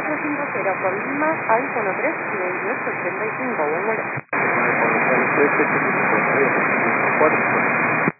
450 con Lima, iPhone 3 y 2885. Buen vuelo. Con el 3, 4.